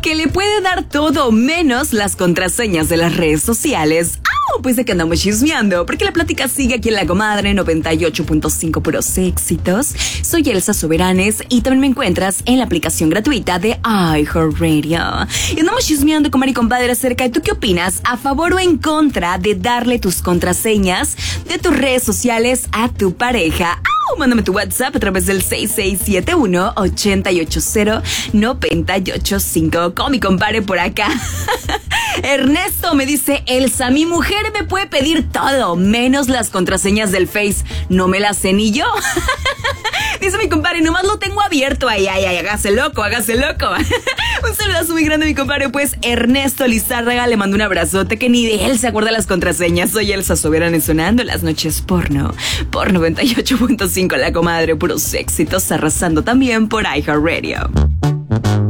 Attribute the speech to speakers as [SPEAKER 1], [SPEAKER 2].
[SPEAKER 1] que le puede dar todo menos las contraseñas de las redes sociales. Pues de que andamos chismeando, porque la plática sigue aquí en La Comadre 98.5 puros éxitos. Soy Elsa Soberanes y también me encuentras en la aplicación gratuita de iHeartRadio. Y andamos chismeando con Mari Compadre acerca de tú qué opinas, a favor o en contra de darle tus contraseñas de tus redes sociales a tu pareja. Mándame tu WhatsApp a través del 6671-880-985. Con mi compadre por acá. Ernesto me dice: Elsa, mi mujer me puede pedir todo, menos las contraseñas del Face. No me las sé ni yo. Dice mi compadre, nomás lo tengo abierto. Ay, hágase loco, hágase loco. Un saludazo muy grande, mi compadre. Pues Ernesto Lizárraga le mando un abrazote, que ni de él se acuerda las contraseñas. Soy Elsa Soberana sonando las noches porno. Por 98.5 La Comadre, puros éxitos, arrasando también por iHeartRadio.